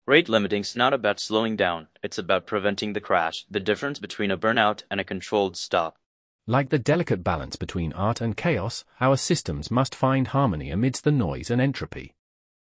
Rate limiting's not about slowing down, it's about preventing the crash, the difference between a burnout and a controlled stop. Like the delicate balance between art and chaos, our systems must find harmony amidst the noise and entropy.